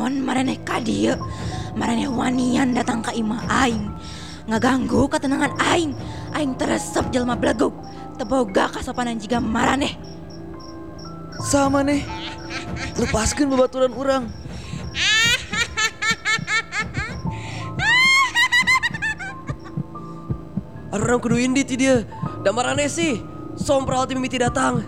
naon maraneh ka dieu? Maraneh wanian datang ka imah aing. Ngaganggu ketenangan aing. Aing teresep jelema blegug. Teboga kasopanan jiga maraneh. Sama nih. Lepaskeun babaturan urang. Arurang kudu indi ti dieu. Da maraneh sih. Sompral ti mimiti datang.